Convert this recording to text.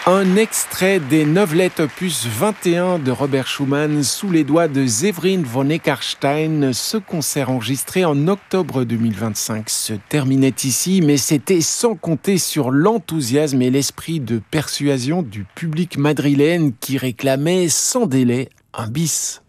Un extrait des Novelettes opus 21 de Robert Schumann sous les doigts de Séverine von Eckarstein. Ce concert enregistré en octobre 2025 se terminait ici, mais c'était sans compter sur l'enthousiasme et l'esprit de persuasion du public madrilène qui réclamait sans délai un bis.